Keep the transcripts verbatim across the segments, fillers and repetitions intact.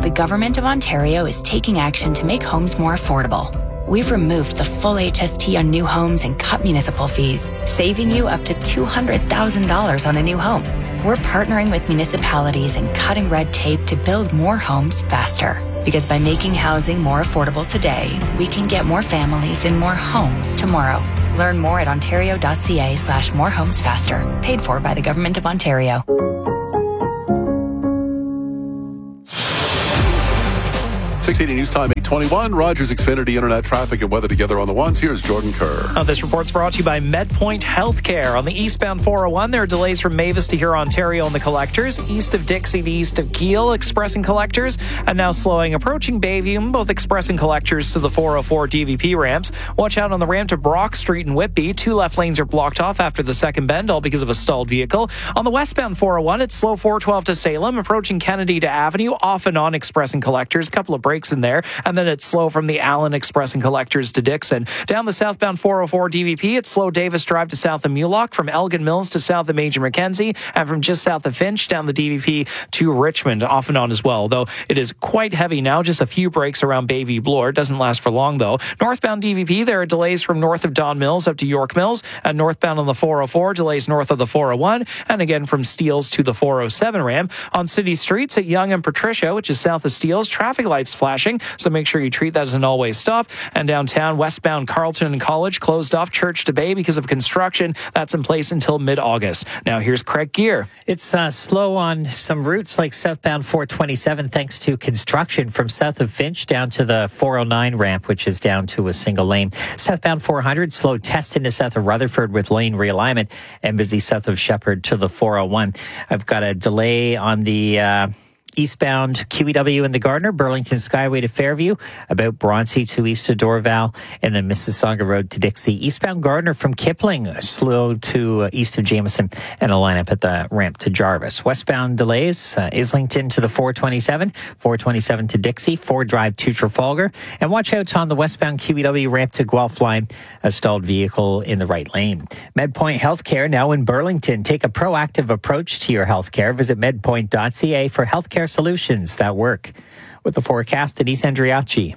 the Government of Ontario is taking action to make homes more affordable. We've removed the full H S T on new homes and cut municipal fees, saving you up to two hundred thousand dollars on a new home. We're partnering with municipalities and cutting red tape to build more homes faster. Because by making housing more affordable today, we can get more families in more homes tomorrow. Learn more at ontario.ca slash more homes faster. Paid for by the Government of Ontario. six eighty News Time, eight twenty-one. Rogers Xfinity Internet traffic and weather together on the ones. Here's Jordan Kerr. Uh, this report's brought to you by MedPoint Healthcare. On the eastbound four oh one, there are delays from Mavis to Huron, Ontario and the collectors. East of Dixie to east of Kiel, express and collectors. And now slowing, approaching Bayview, both express and collectors to the four oh four D V P ramps. Watch out on the ramp to Brock Street and Whitby. Two left lanes are blocked off after the second bend, all because of a stalled vehicle. On the westbound four oh one, it's slow four twelve to Salem, approaching Kennedy to Avenue, off and on express and collectors. A couple of breaks in there. And then it's slow from the Allen Express and collectors to Dixon. Down the southbound four oh four D V P, it's slow Davis Drive to south of Mulock, from Elgin Mills to south of Major Mackenzie, and from just south of Finch down the D V P to Richmond, off and on as well. Though it is quite heavy now, just a few breaks around Bayview Bloor. It doesn't last for long though. Northbound D V P, there are delays from north of Don Mills up to York Mills, and northbound on the four oh four, delays north of the four oh one, and again from Steeles to the four oh seven ramp. On city streets at Yonge and Patricia, which is south of Steeles, traffic lights flashing, so make sure you treat that as an always stop. And downtown, westbound Carleton and College closed off Church to Bay because of construction. That's in place until mid-August. Now here's Craig Gear. It's uh, slow on some routes like southbound four twenty-seven thanks to construction from south of Finch down to the four oh nine ramp, which is down to a single lane. Southbound four hundred, slow test into south of Rutherford with lane realignment, and busy south of Shepherd to the four oh one. I've got a delay on the Uh, eastbound Q E W in the Gardiner, Burlington Skyway to Fairview, about Bronte to east of Dorval, and then Mississauga Road to Dixie. Eastbound Gardiner from Kipling, slow to uh, east of Jameson, and a lineup at the ramp to Jarvis. Westbound delays, uh, Islington to the four twenty-seven, four twenty-seven to Dixie, Ford Drive to Trafalgar, and watch out on the westbound Q E W ramp to Guelph Line, a stalled vehicle in the right lane. MedPoint Healthcare now in Burlington. Take a proactive approach to your healthcare. Visit medpoint dot c a for healthcare solutions that work. With the forecast, Denise Andriachi.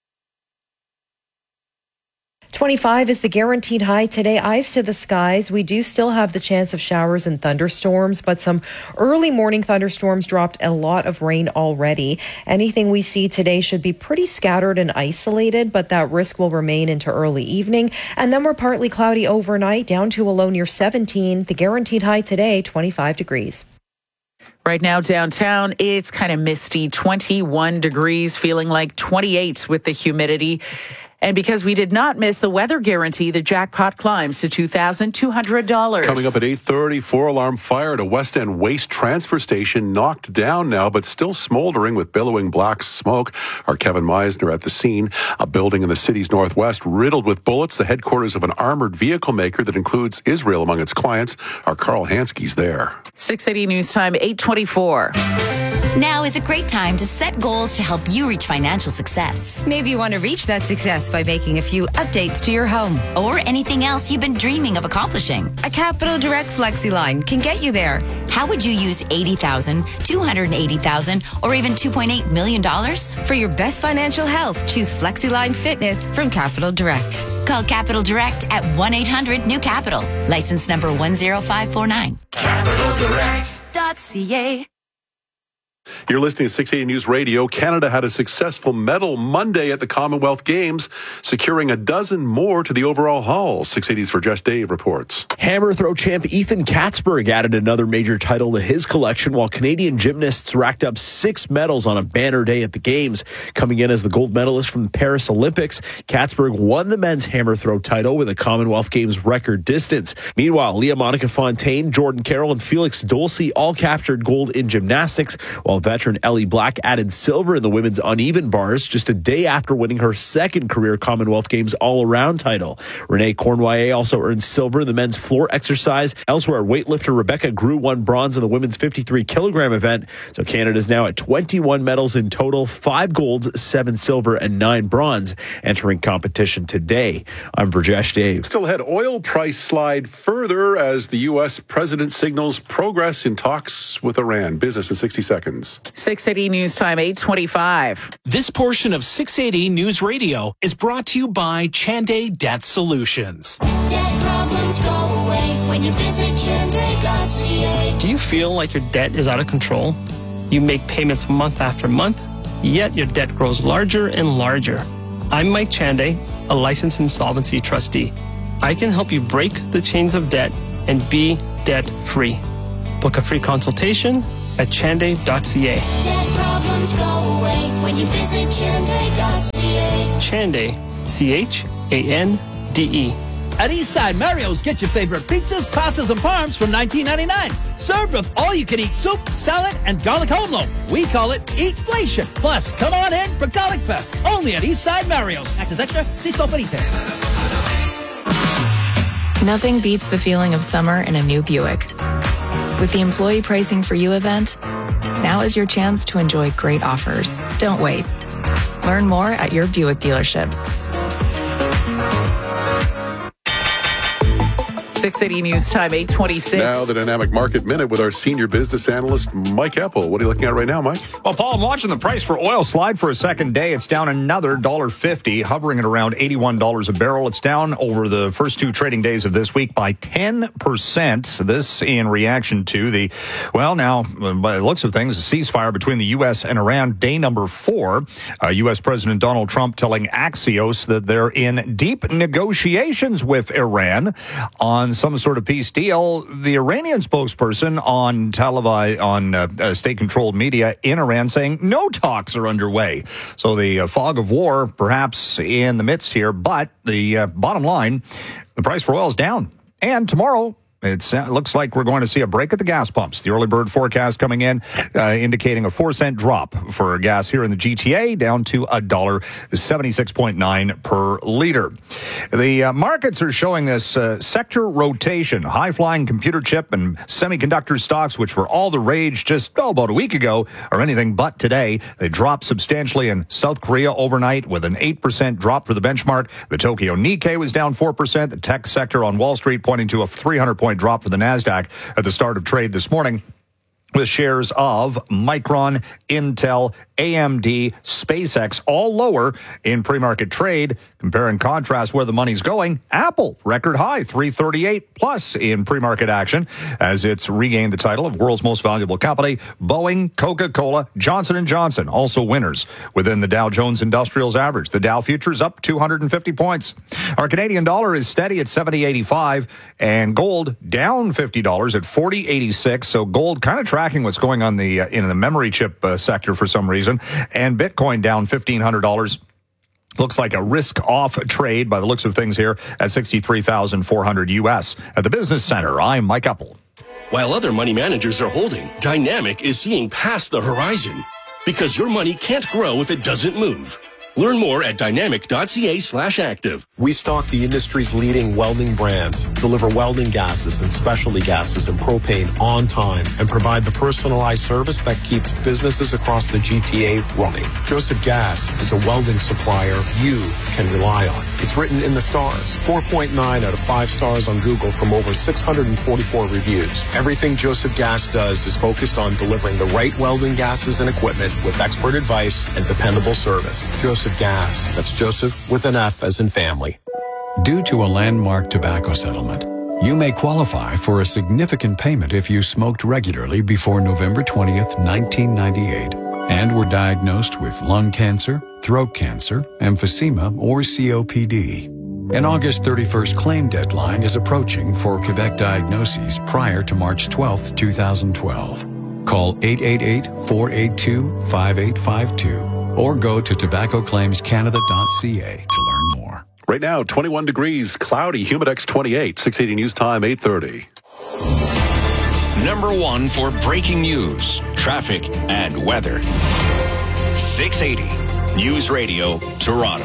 twenty-five is the guaranteed high today. Eyes to the skies. We do still have the chance of showers and thunderstorms, but some early morning thunderstorms dropped a lot of rain already. Anything we see today should be pretty scattered and isolated, but that risk will remain into early evening. And then we're partly cloudy overnight, down to a low near seventeen. The guaranteed high today, twenty-five degrees. Right now downtown, it's kind of misty, twenty-one degrees, feeling like twenty-eight with the humidity. And because we did not miss the weather guarantee, the jackpot climbs to two thousand two hundred dollars. Coming up at eight thirty, four-alarm fire at a West End waste transfer station, knocked down now, but still smoldering with billowing black smoke. Our Kevin Meisner at the scene. A building in the city's northwest riddled with bullets, the headquarters of an armored vehicle maker that includes Israel among its clients. Our Carl Hansky's there. six eighty News Time, eight twenty-four. Now is a great time to set goals to help you reach financial success. Maybe you want to reach that success by making a few updates to your home. Or anything else you've been dreaming of accomplishing. A Capital Direct FlexiLine can get you there. How would you use eighty thousand dollars, two hundred eighty thousand dollars, or even two point eight million dollars? For your best financial health, choose FlexiLine Fitness from Capital Direct. Call Capital Direct at one eight hundred new capital. License number one zero five four nine. capital direct dot c a. You're listening to six eighty News Radio. Canada had a successful medal Monday at the Commonwealth Games, securing a dozen more to the overall haul. six eighty's Rajesh Dave reports. Hammer throw champ Ethan Katzberg added another major title to his collection, while Canadian gymnasts racked up six medals on a banner day at the Games. Coming in as the gold medalist from the Paris Olympics, Katzberg won the men's hammer throw title with a Commonwealth Games record distance. Meanwhile, Leah Monica Fontaine, Jordan Carroll, and Felix Dulce all captured gold in gymnastics, while veteran Ellie Black added silver in the women's uneven bars just a day after winning her second career Commonwealth Games all-around title. Renee Cornwallis also earned silver in the men's floor exercise. Elsewhere, weightlifter Rebecca Grew won bronze in the women's fifty-three kilogram event. So Canada's now at twenty-one medals in total, five golds, seven silver, and nine bronze entering competition today. I'm Rajesh Dave. Still ahead, oil price slide further as the U S president signals progress in talks with Iran. Business in sixty seconds. conditions. six eighty News Time, eight twenty-five. This portion of six eighty News Radio is brought to you by Chanday Debt Solutions. Debt problems go away when you visit chanday dot c a. Do you feel like your debt is out of control? You make payments month after month, yet your debt grows larger and larger. I'm Mike Chanday, a licensed insolvency trustee. I can help you break the chains of debt and be debt-free. Book a free consultation at chanday dot c a. Debt problems go away when you visit chanday dot c a. Chanday, C H A N D E. At Eastside Mario's, get your favorite pizzas, pastas, and parms from nineteen ninety-nine. Served with all-you-can-eat soup, salad, and garlic home loan. We call it Eatflation. Plus, come on in for Garlic Fest. Only at Eastside Mario's. Access extra. See store for details. Nothing beats the feeling of summer in a new Buick. With the Employee Pricing for You event, now is your chance to enjoy great offers. Don't wait. Learn more at your Buick dealership. six eighty News Time, eight twenty-six. Now the Dynamic Market Minute with our senior business analyst, Mike Eppel. What are you looking at right now, Mike? Well, Paul, I'm watching the price for oil slide for a second day. It's down another one dollar fifty, hovering at around eighty-one dollars a barrel. It's down over the first two trading days of this week by ten percent. This in reaction to the, well, now, by the looks of things, a ceasefire between the U S and Iran, day number four. Uh, U S President Donald Trump telling Axios that they're in deep negotiations with Iran on some sort of peace deal. The Iranian spokesperson on televised, on uh, uh, state-controlled media in Iran saying no talks are underway. So the uh, fog of war perhaps in the midst here, but the uh, bottom line, the price for oil is down. And tomorrow, It's, it looks like we're going to see a break at the gas pumps. The early bird forecast coming in, uh, indicating a four cent drop for gas here in the G T A, down to a dollar seventy-six point nine per liter. The uh, markets are showing this uh, sector rotation. High-flying computer chip and semiconductor stocks, which were all the rage just oh, about a week ago, are anything but today. They dropped substantially in South Korea overnight with an eight percent drop for the benchmark. The Tokyo Nikkei was down four percent. The tech sector on Wall Street pointing to a three hundred point drop for the NASDAQ at the start of trade this morning, with shares of Micron, Intel, A M D, SpaceX all lower in pre-market trade. Compare and contrast where the money's going. Apple, record high, three thirty-eight plus in pre-market action as it's regained the title of world's most valuable company. Boeing, Coca-Cola, Johnson and Johnson, also winners within the Dow Jones Industrials average. The Dow futures up two hundred fifty points. Our Canadian dollar is steady at seventy eighty-five, and gold down fifty dollars at forty eighty-six. So gold kind of tracking what's going on the uh, in the memory chip uh, sector for some reason. And Bitcoin down fifteen hundred dollars. Looks like a risk-off trade by the looks of things here at sixty-three thousand four hundred U S. At the Business Center, I'm Mike Eppel. While other money managers are holding, Dynamic is seeing past the horizon. Because your money can't grow if it doesn't move. Learn more at dynamic.ca slash active. We stock the industry's leading welding brands, deliver welding gases and specialty gases and propane on time, and provide the personalized service that keeps businesses across the G T A running. Joseph Gas is a welding supplier you can rely on. It's written in the stars. four point nine out of five stars on Google from over six hundred forty-four reviews. Everything Joseph Gas does is focused on delivering the right welding gases and equipment with expert advice and dependable service. Joseph Gas. That's Joseph with an F as in family. Due to a landmark tobacco settlement, you may qualify for a significant payment if you smoked regularly before November twentieth, nineteen ninety-eight, and were diagnosed with lung cancer, throat cancer, emphysema, or C O P D. An August thirty-first claim deadline is approaching for Quebec diagnoses prior to March twelfth, two thousand twelve. Call eight eight eight, four eight two, five eight five two. Or go to tobacco claims canada dot c a to learn more. Right now, twenty-one degrees, cloudy, Humidex twenty-eight, six eighty News Time, eight thirty. Number one for breaking news, traffic, and weather. six eighty News Radio, Toronto.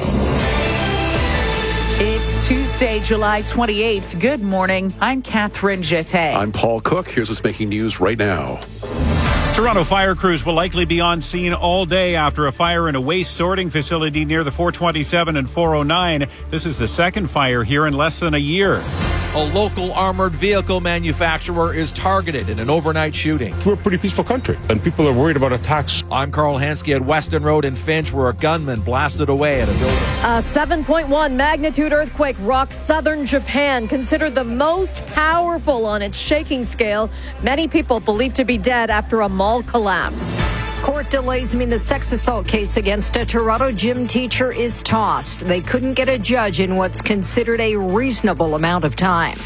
It's Tuesday, July twenty-eighth. Good morning. I'm Catherine Jeté. I'm Paul Cook. Here's what's making news right now. Toronto fire crews will likely be on scene all day after a fire in a waste sorting facility near the four twenty-seven and four oh nine. This is the second fire here in less than a year. A local armored vehicle manufacturer is targeted in an overnight shooting. We're a pretty peaceful country, and people are worried about attacks. I'm Carl Hansky at Weston Road in Finch, where a gunman blasted away at a building. A seven point one magnitude earthquake rocks southern Japan, considered the most powerful on its shaking scale. Many people believed to be dead after a mall collapse. Court delays mean the sex assault case against a Toronto gym teacher is tossed. They couldn't get a judge in what's considered a reasonable amount of time.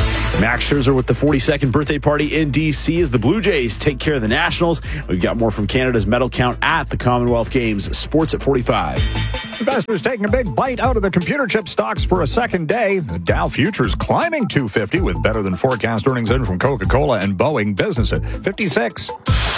Max Scherzer with the forty-second birthday party in D C as the Blue Jays take care of the Nationals. We've got more from Canada's medal count at the Commonwealth Games. Sports at forty-five. Investors taking a big bite out of the computer chip stocks for a second day. The Dow futures climbing two fifty with better than forecast earnings in from Coca-Cola and Boeing. Business at fifty-six.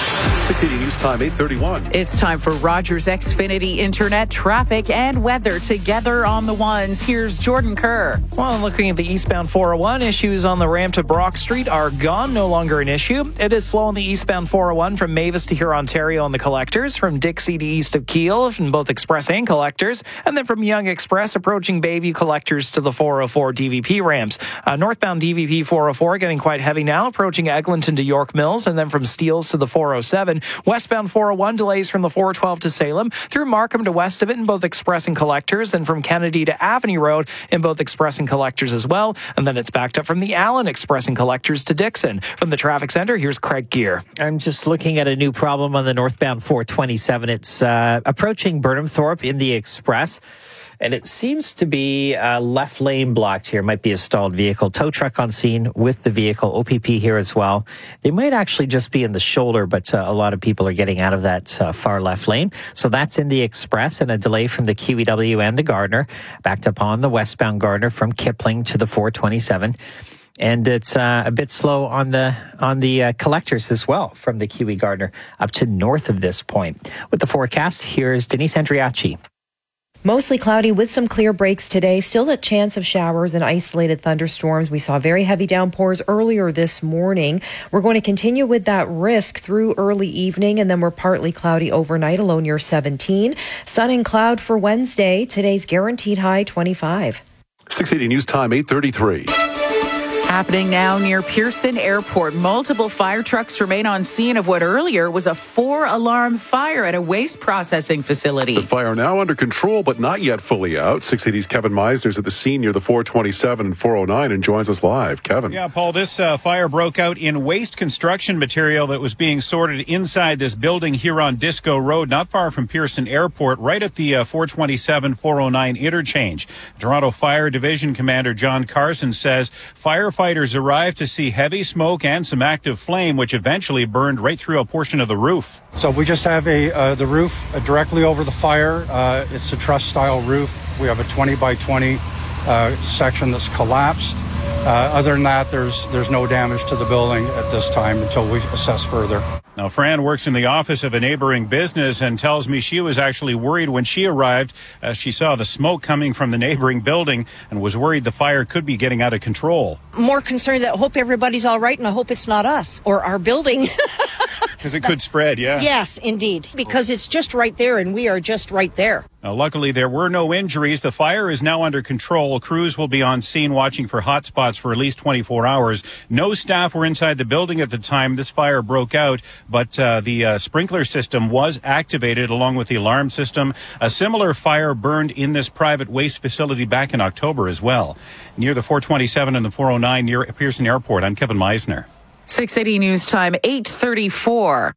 six eighty News Time, eight thirty-one. It's time for Rogers Xfinity Internet traffic and weather together on the ones. Here's Jordan Kerr. Well, looking at the eastbound four oh one, issues on the ramp to Brock Street are gone, no longer an issue. It is slow on the eastbound four oh one from Mavis to here, Ontario on the collectors, from Dixie to east of Kiel, from both Express and collectors, and then from Yonge Express approaching Bayview collectors to the four oh four D V P ramps. Uh, northbound D V P four oh four getting quite heavy now, approaching Eglinton to York Mills, and then from Steeles to the four oh seven. Westbound four oh one delays from the four twelve to Salem, through Markham to west of it in both Express and collectors, and from Kennedy to Avenue Road in both Express and collectors as well. And then it's backed up from the Allen Express and collectors to Dixon. From the traffic center, here's Craig Gear. I'm just looking at a new problem on the northbound four twenty-seven. It's uh, approaching Burnham Thorpe in the Express. And it seems to be a left lane blocked here. Might be a stalled vehicle. Tow truck on scene with the vehicle. O P P here as well. They might actually just be in the shoulder, but uh, a lot of people are getting out of that uh, far left lane. So that's in the Express, and a delay from the Q E W and the Gardner. Backed up on the westbound Gardner from Kipling to the four twenty-seven. And it's uh, a bit slow on the on the uh, collectors as well, from the Q E Gardner up to north of this point. With the forecast, here's Denise Andriachi. Mostly cloudy with some clear breaks today. Still a chance of showers and isolated thunderstorms. We saw very heavy downpours earlier this morning. We're going to continue with that risk through early evening, and then we're partly cloudy overnight, a low near seventeen. Sun and cloud for Wednesday. Today's guaranteed high twenty-five. six eighty News Time, eight thirty-three. Happening now near Pearson Airport. Multiple fire trucks remain on scene of what earlier was a four-alarm fire at a waste processing facility. The fire now under control, but not yet fully out. six eighty's Kevin Meisner's at the scene near the four twenty-seven and four oh nine and joins us live. Kevin. Yeah, Paul, this uh, fire broke out in waste construction material that was being sorted inside this building here on Disco Road, not far from Pearson Airport, right at the uh, four twenty-seven four oh nine interchange. Toronto Fire Division Commander John Carson says firefighters arrived to see heavy smoke and some active flame, which eventually burned right through a portion of the roof. So we just have a uh, the roof uh, directly over the fire. Uh, it's a truss style roof. We have a twenty by twenty uh, section that's collapsed. Uh, other than that, there's there's no damage to the building at this time until we assess further. Now, Fran works in the office of a neighboring business and tells me she was actually worried when she arrived. Uh, she saw the smoke coming from the neighboring building and was worried the fire could be getting out of control. More concerned that I hope everybody's all right, and I hope it's not us or our building. Because it could spread, yeah. Yes, indeed, because it's just right there, and we are just right there. Now, luckily, there were no injuries. The fire is now under control. Crews will be on scene watching for hot spots for at least twenty-four hours. No staff were inside the building at the time this fire broke out, but uh, the uh, sprinkler system was activated along with the alarm system. A similar fire burned in this private waste facility back in October as well. Near the four twenty-seven and the four oh nine near Pearson Airport, I'm Kevin Meisner. six eighty News Time, eight thirty-four.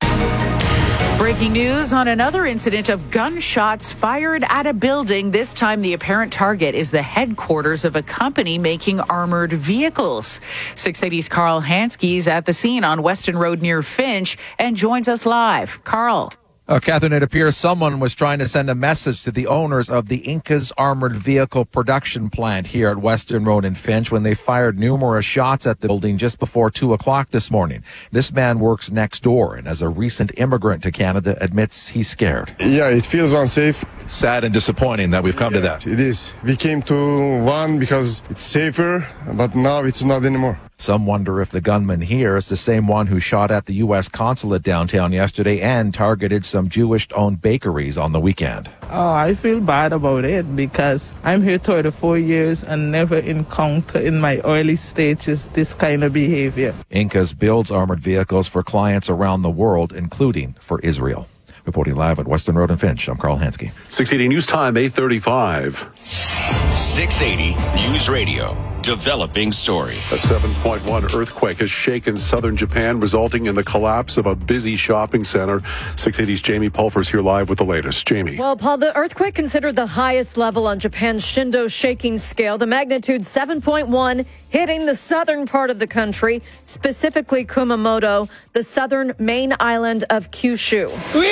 Breaking news on another incident of gunshots fired at a building. This time, the apparent target is the headquarters of a company making armored vehicles. six eighty's Carl Hansky's at the scene on Weston Road near Finch and joins us live. Carl. Uh, Catherine, it appears someone was trying to send a message to the owners of the Incas Armored Vehicle Production Plant here at Western Road in Finch when they fired numerous shots at the building just before two o'clock this morning. This man works next door and, as a recent immigrant to Canada, admits he's scared. Yeah, it feels unsafe. It's sad and disappointing that we've come yeah, to that. It is. We came to one because it's safer, but now it's not anymore. Some wonder if the gunman here is the same one who shot at the U S consulate downtown yesterday and targeted some Jewish-owned bakeries on the weekend. Oh, I feel bad about it because I'm here thirty-four years and never encountered in my early stages this kind of behavior. Incas builds armored vehicles for clients around the world, including for Israel. Reporting live at Western Road in Finch, I'm Carl Hansky. six eighty News Time, eight thirty-five. six eighty News Radio. Developing story. A seven point one earthquake has shaken southern Japan, resulting in the collapse of a busy shopping center. six eighty's Jamie Pulver's here live with the latest. Jamie. Well, Paul, the earthquake considered the highest level on Japan's Shindo shaking scale. The magnitude seven point one hitting the southern part of the country, specifically Kumamoto, the southern main island of Kyushu.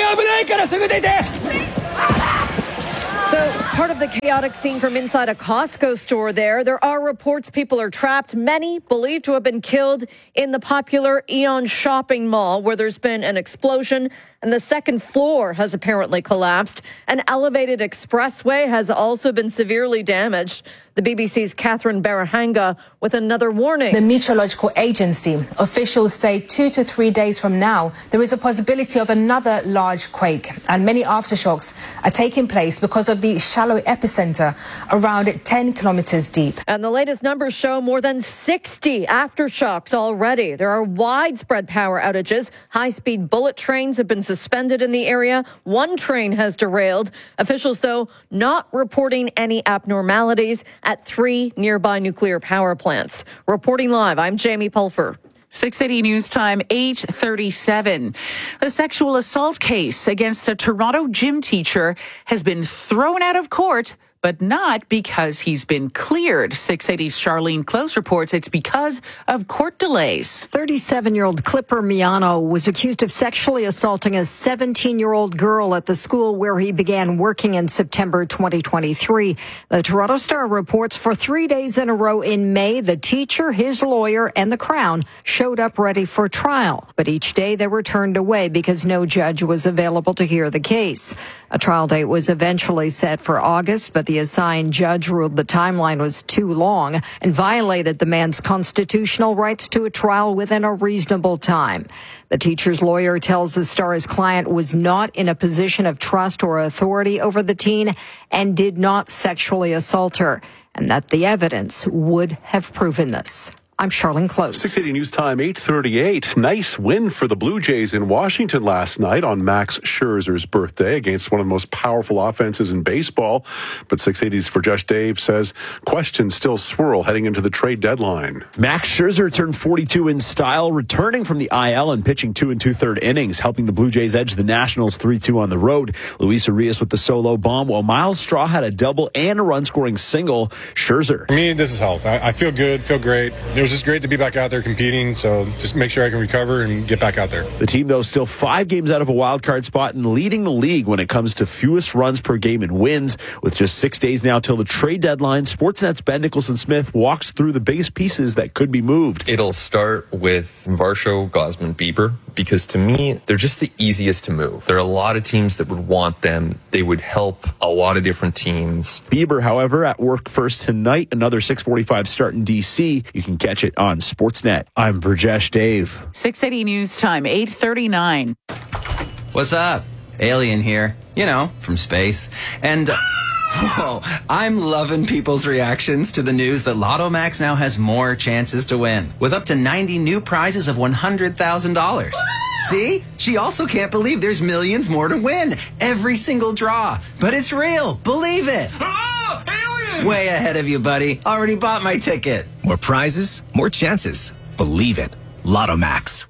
So, part of the chaotic scene from inside a Costco store there. There are reports people are trapped, many believed to have been killed in the popular Aeon shopping mall, where there's been an explosion and the second floor has apparently collapsed. An elevated expressway has also been severely damaged. The B B C's Catherine Barahanga with another warning. The Meteorological Agency officials say two to three days from now, there is a possibility of another large quake, and many aftershocks are taking place because of the shallow epicenter around ten kilometers deep. And the latest numbers show more than sixty aftershocks already. There are widespread power outages. High-speed bullet trains have been suspended in the area. One train has derailed. Officials, though, not reporting any abnormalities at three nearby nuclear power plants. Reporting live, I'm Jamie Pulver. six eighty News Time, eight thirty-seven. The sexual assault case against a Toronto gym teacher has been thrown out of court, but not because he's been cleared. six eighty's Charlene Close reports it's because of court delays. thirty-seven-year-old Clipper Miano was accused of sexually assaulting a seventeen-year-old girl at the school where he began working in September twenty twenty-three. The Toronto Star reports for three days in a row in May, the teacher, his lawyer, and the Crown showed up ready for trial. But each day they were turned away because no judge was available to hear the case. A trial date was eventually set for August, but the assigned judge ruled the timeline was too long and violated the man's constitutional rights to a trial within a reasonable time. The teacher's lawyer tells the Star his client was not in a position of trust or authority over the teen and did not sexually assault her, and that the evidence would have proven this. I'm Charlene Close. six eighty News Time, eight thirty-eight. Nice win for the Blue Jays in Washington last night on Max Scherzer's birthday against one of the most powerful offenses in baseball. But six eighty's Verjesh Dave says questions still swirl heading into the trade deadline. Max Scherzer turned forty-two in style, returning from the I L and pitching two and two-third innings, helping the Blue Jays edge the Nationals three two on the road. Luis Urias with the solo bomb, while Miles Straw had a double and a run-scoring single. Scherzer. For me, this is health. I, I feel good, feel great. It was just great to be back out there competing, so just make sure I can recover and get back out there. The team, though, still five games out of a wild card spot and leading the league when it comes to fewest runs per game and wins. With just six days now till the trade deadline, Sportsnet's Ben Nicholson-Smith walks through the biggest pieces that could be moved. It'll start with Varsho, Gausman, Bieber, because to me, they're just the easiest to move. There are a lot of teams that would want them. They would help a lot of different teams. Bieber, however, at work first tonight, another six forty-five start in D C. You can catch it on Sportsnet. I'm Verjesh Dave. six eighty News Time, eight thirty-nine. What's up? Alien here. You know, from space. And... Uh, whoa, I'm loving people's reactions to the news that Lotto Max now has more chances to win, with up to ninety new prizes of one hundred thousand dollars. See? She also can't believe there's millions more to win. Every single draw. But it's real. Believe it. Oh, alien! Way ahead of you, buddy. Already bought my ticket. More prizes, more chances. Believe it. Lotto Max.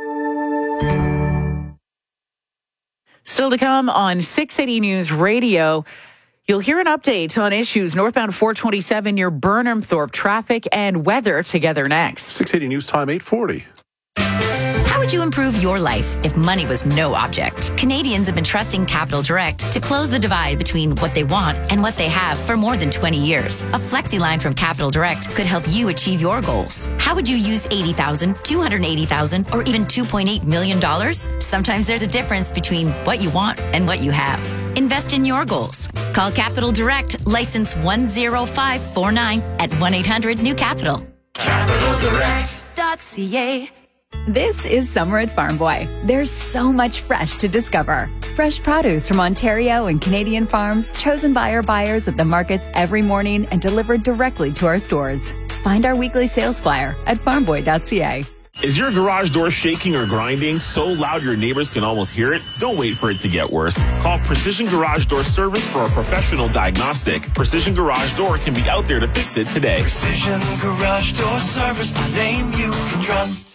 Still to come on six eighty News Radio. You'll hear an update on issues northbound four twenty-seven near Burnhamthorpe, traffic and weather together next. six eighty News Time, eight forty. How would you improve your life if money was no object? Canadians have been trusting Capital Direct to close the divide between what they want and what they have for more than twenty years. A flexi line from Capital Direct could help you achieve your goals. How would you use eighty thousand dollars, two hundred eighty thousand dollars, or even two point eight million dollars? Sometimes there's a difference between what you want and what you have. Invest in your goals. Call Capital Direct, license one zero five four nine at one eight hundred new capital. capital direct dot c a. This is summer at Farm Boy. There's so much fresh to discover. Fresh produce from Ontario and Canadian farms, chosen by our buyers at the markets every morning and delivered directly to our stores. Find our weekly sales flyer at farm boy dot c a. Is your garage door shaking or grinding so loud your neighbors can almost hear it? Don't wait for it to get worse. Call Precision Garage Door Service for a professional diagnostic. Precision Garage Door can be out there to fix it today. Precision Garage Door Service, the name you can trust.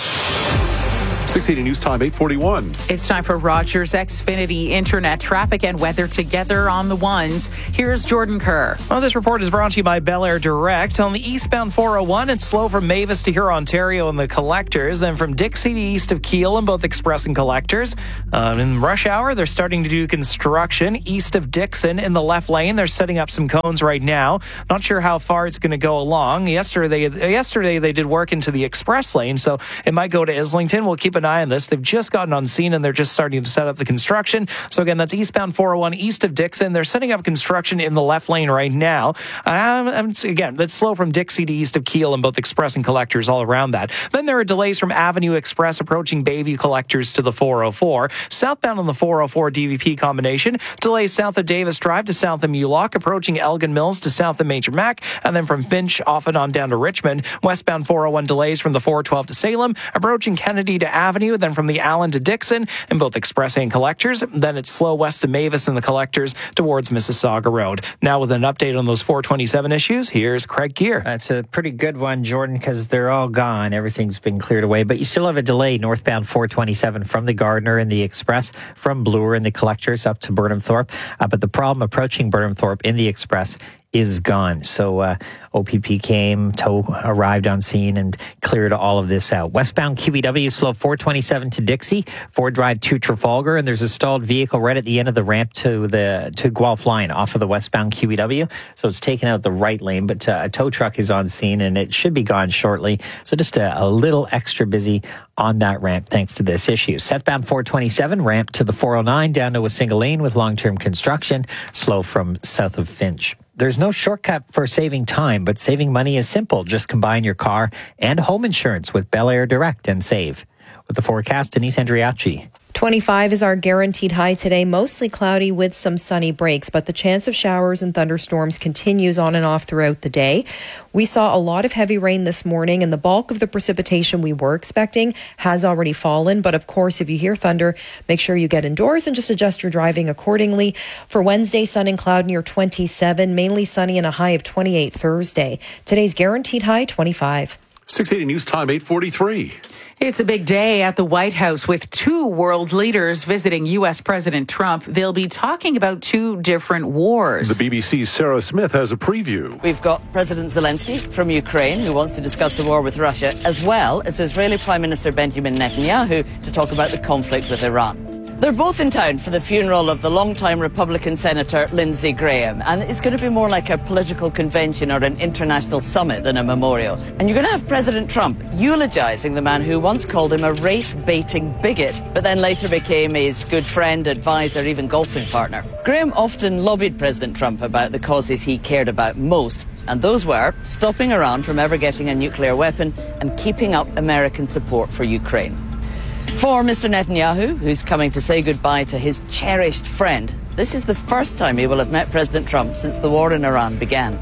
six eighty News Time, eight forty-one. It's time for Rogers Xfinity Internet traffic and weather together on the ones. Here's Jordan Kerr. Well, this report is brought to you by Bel Air Direct. On the eastbound four oh one, it's slow from Mavis to Huron, Ontario and the Collectors, and from Dixie to east of Kiel in both Express and Collectors. Um, in rush hour, they're starting to do construction east of Dixon in the left lane. They're setting up some cones right now. Not sure how far it's going to go along. Yesterday, yesterday they did work into the Express lane, so it might go to Islington. We'll keep an eye on this. They've just gotten on scene and they're just starting to set up the construction. So again, that's eastbound four oh one east of Dixon. They're setting up construction in the left lane right now. Um, again, that's slow from Dixie to east of Kiel and both Express and Collectors all around that. Then there are delays from Avenue Express approaching Bayview Collectors to the four oh four. Southbound on the four oh four D V P combination. Delays south of Davis Drive to south of Mulock, approaching Elgin Mills to south of Major Mac, and then from Finch off and on down to Richmond. Westbound four oh one delays from the four twelve to Salem, approaching Kennedy to Avenue, then from the Allen to Dixon in both Express and Collectors. Then it's slow west of Mavis and the Collectors towards Mississauga Road. Now with an update on those four twenty-seven issues, here's Craig Gear. That's a pretty good one, Jordan, because they're all gone. Everything's been cleared away, but you still have a delay northbound four twenty-seven from the Gardner and the Express, from Bloor and the Collectors up to Burnham Thorpe. Uh, but the problem approaching Burnham Thorpe in the Express is gone. So uh, O P P came, tow arrived on scene and cleared all of this out. Westbound Q E W slow four twenty-seven to Dixie, Ford Drive to Trafalgar, and there's a stalled vehicle right at the end of the ramp to the to Guelph line off of the westbound Q E W. So it's taken out the right lane, but uh, a tow truck is on scene and it should be gone shortly. So just a, a little extra busy on that ramp thanks to this issue. Southbound four twenty-seven ramp to the four oh nine down to a single lane with long-term construction, slow from south of Finch. There's no shortcut for saving time, but saving money is simple. Just combine your car and home insurance with Bel Air Direct and save. With the forecast, Denise Andriachi. twenty-five is our guaranteed high today, mostly cloudy with some sunny breaks, but the chance of showers and thunderstorms continues on and off throughout the day. We saw a lot of heavy rain this morning, and the bulk of the precipitation we were expecting has already fallen. But of course, if you hear thunder, make sure you get indoors and just adjust your driving accordingly. For Wednesday, sun and cloud near twenty-seven, mainly sunny and a high of twenty-eight Thursday. Today's guaranteed high, twenty-five. six eighty News Time, eight forty-three. It's a big day at the White House with two world leaders visiting U S President Trump. They'll be talking about two different wars. The B B C's Sarah Smith has a preview. We've got President Zelensky from Ukraine, who wants to discuss the war with Russia, as well as Israeli Prime Minister Benjamin Netanyahu to talk about the conflict with Iran. They're both in town for the funeral of the longtime Republican Senator Lindsey Graham, and it's going to be more like a political convention or an international summit than a memorial. And you're going to have President Trump eulogizing the man who once called him a race-baiting bigot, but then later became his good friend, advisor, even golfing partner. Graham often lobbied President Trump about the causes he cared about most, and those were stopping Iran from ever getting a nuclear weapon and keeping up American support for Ukraine. For Mister Netanyahu, who's coming to say goodbye to his cherished friend, this is the first time he will have met President Trump since the war in Iran began.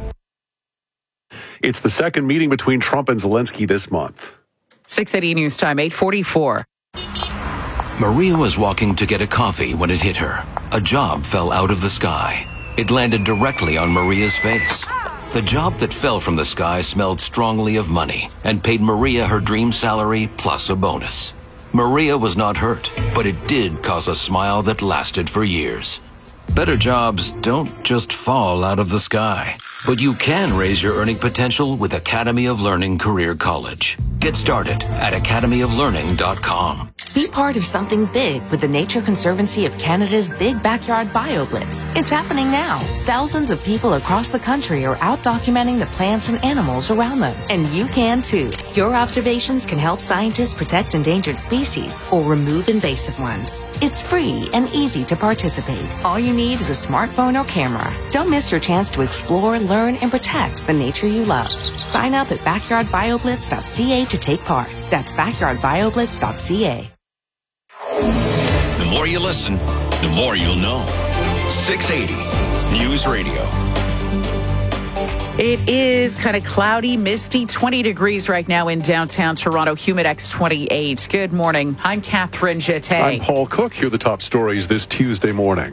It's the second meeting between Trump and Zelensky this month. six eighty News Time, eight forty-four. Maria was walking to get a coffee when it hit her. A job fell out of the sky. It landed directly on Maria's face. The job that fell from the sky smelled strongly of money and paid Maria her dream salary plus a bonus. Maria was not hurt, but it did cause a smile that lasted for years. Better jobs don't just fall out of the sky, but you can raise your earning potential with Academy of Learning Career College. Get started at academy of learning dot com. Be part of something big with the Nature Conservancy of Canada's Big Backyard BioBlitz. It's happening now. Thousands of people across the country are out documenting the plants and animals around them. And you can too. Your observations can help scientists protect endangered species or remove invasive ones. It's free and easy to participate. All you need is a smartphone or camera. Don't miss your chance to explore, learn, and protects the nature you love. Sign up at backyard bio blitz dot c a to take part. That's backyard bio blitz dot c a. The more you listen, the more you'll know. six eighty News Radio. It is kind of cloudy, misty, twenty degrees right now in downtown Toronto, Humidex twenty-eight. Good morning. I'm Catherine Jeté. I'm Paul Cook. Here are the top stories this Tuesday morning.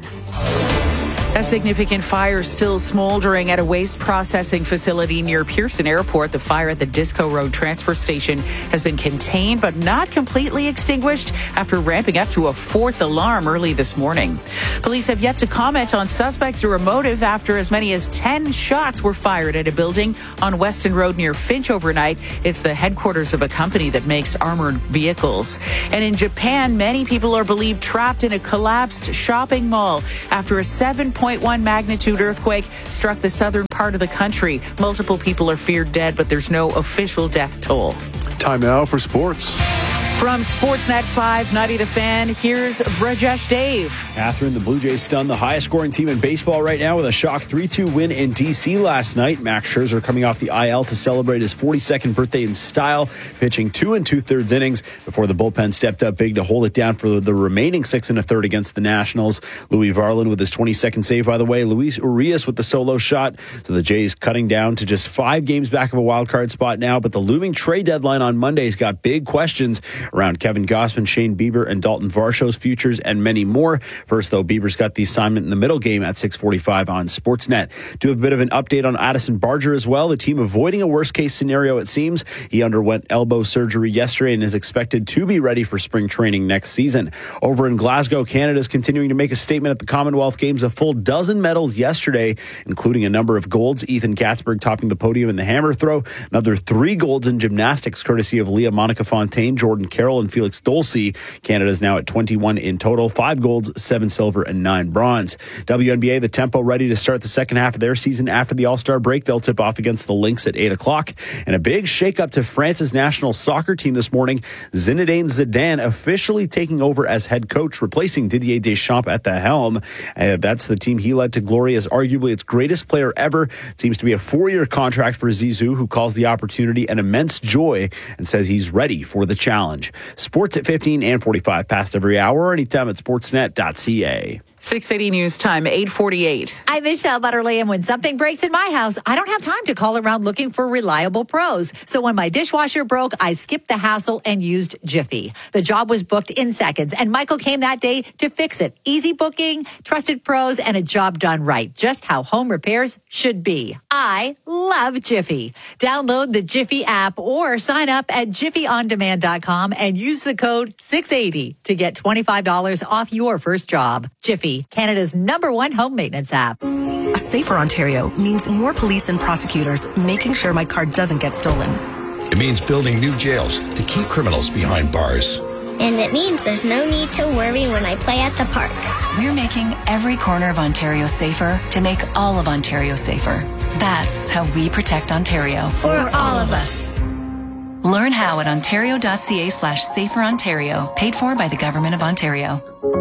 A significant fire still smoldering at a waste processing facility near Pearson Airport. The fire at the Disco Road transfer station has been contained but not completely extinguished after ramping up to a fourth alarm early this morning. Police have yet to comment on suspects or a motive after as many as ten shots were fired at a building on Weston Road near Finch overnight. It's the headquarters of a company that makes armored vehicles. And in Japan, many people are believed trapped in a collapsed shopping mall after a seven point one magnitude earthquake struck the southern part of the country. Multiple people are feared dead, but there's no official death toll. Time now for sports. From Sportsnet five ninety The Fan, here's Rajesh Dave. Catherine, the Blue Jays stunned the highest scoring team in baseball right now with a shock three two win in D C last night. Max Scherzer coming off the I L to celebrate his forty-second birthday in style, pitching two and two-thirds innings before the bullpen stepped up big to hold it down for the remaining six and a third against the Nationals. Louis Varland with his twenty-second save, by the way. Luis Urias with the solo shot. So the Jays cutting down to just five games back of a wild card spot now, but the looming trade deadline on Monday's got big questions around Kevin Gausman, Shane Bieber, and Dalton Varsho's futures, and many more. First, though, Bieber's got the assignment in the middle game at six forty-five on Sportsnet. Do have a bit of an update on Addison Barger as well. The team avoiding a worst-case scenario, it seems. He underwent elbow surgery yesterday and is expected to be ready for spring training next season. Over in Glasgow, Canada is continuing to make a statement at the Commonwealth Games. A full dozen medals yesterday, including a number of golds. Ethan Katzberg topping the podium in the hammer throw. Another three golds in gymnastics, courtesy of Leah Monica Fontaine, Jordan Carroll, and Felix Dolce. Canada's now at twenty-one in total, five golds, seven silver, and nine bronze. W N B A, the Tempo ready to start the second half of their season after the All-Star break. They'll tip off against the Lynx at eight o'clock. And a big shakeup to France's national soccer team this morning. Zinedine Zidane officially taking over as head coach, replacing Didier Deschamps at the helm. Uh, that's the team he led to glory as arguably its greatest player ever. It seems to be a four-year contract for Zizou, who calls the opportunity an immense joy and says he's ready for the challenge. Sports at fifteen and forty-five past every hour, anytime at sportsnet dot c a. six eighty News Time, eight forty-eight. I'm Michelle Butterly, and when something breaks in my house, I don't have time to call around looking for reliable pros. So when my dishwasher broke, I skipped the hassle and used Jiffy. The job was booked in seconds, and Michael came that day to fix it. Easy booking, trusted pros, and a job done right. Just how home repairs should be. I love Jiffy. Download the Jiffy app or sign up at jiffy on demand dot com and use the code six eighty to get twenty-five dollars off your first job. Jiffy, Canada's number one home maintenance app. A safer Ontario means more police and prosecutors making sure my car doesn't get stolen. It means building new jails to keep criminals behind bars. And it means there's no need to worry when I play at the park. We're making every corner of Ontario safer to make all of Ontario safer. That's how we protect Ontario. For all of us. Learn how at ontario dot c a slash safer Ontario. Paid for by the Government of Ontario.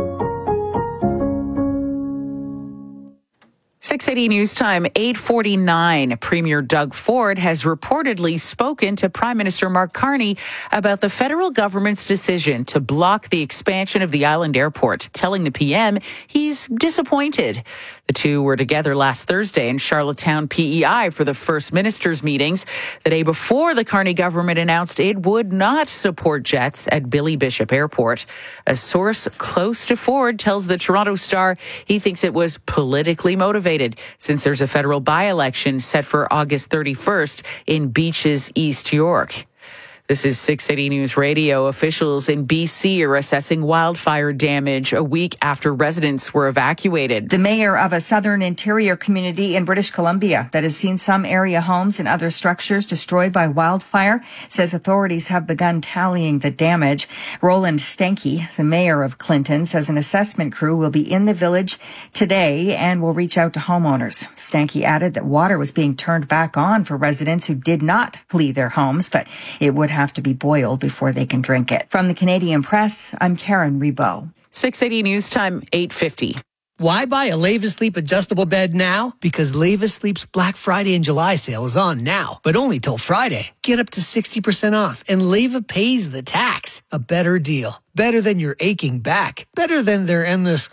six eighty News Time, eight forty-nine. Premier Doug Ford has reportedly spoken to Prime Minister Mark Carney about the federal government's decision to block the expansion of the island airport, telling the P M he's disappointed. The two were together last Thursday in Charlottetown P E I for the First Ministers meetings. The day before, the Carney government announced it would not support jets at Billy Bishop Airport. A source close to Ford tells the Toronto Star he thinks it was politically motivated, since there's a federal by-election set for August thirty-first in Beaches, East York. This is six eighty News Radio. Officials in B C are assessing wildfire damage a week after residents were evacuated. The mayor of a southern interior community in British Columbia that has seen some area homes and other structures destroyed by wildfire says authorities have begun tallying the damage. Roland Stanky, the mayor of Clinton, says an assessment crew will be in the village today and will reach out to homeowners. Stanky added that water was being turned back on for residents who did not flee their homes, but it would have to be boiled before they can drink it. From the Canadian Press, I'm Karen Rebow. six eighty News Time, eight fifty. Why buy a Leva Sleep adjustable bed now? Because Leva Sleep's Black Friday and July sale is on now, but only till Friday. Get up to sixty percent off, and Leva pays the tax. A better deal. Better than your aching back. Better than their endless...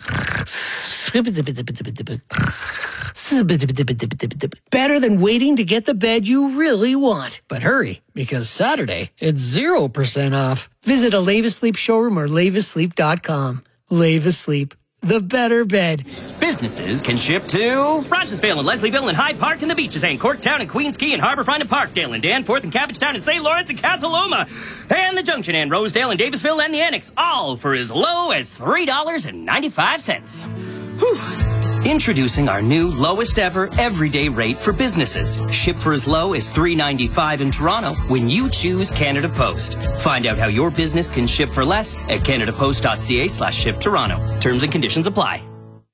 Better than waiting to get the bed you really want. But hurry, because Saturday, it's zero percent off. Visit a Leva Sleep showroom or leva sleep dot com. Leva Sleep. The better bed. Businesses can ship to Rogersville and Leslieville and Hyde Park and the beaches and Corktown and Queens Quay and Harbourfront and Parkdale and Danforth and Cabbagetown and Saint Lawrence and Casa Loma and the Junction and Rosedale and Davisville and the Annex, all for as low as three dollars and ninety-five cents. Whew. Introducing our new lowest ever everyday rate for businesses. Ship for as low as three dollars and ninety-five cents in Toronto when you choose Canada Post. Find out how your business can ship for less at canadapost.ca slash ship Toronto. Terms and conditions apply.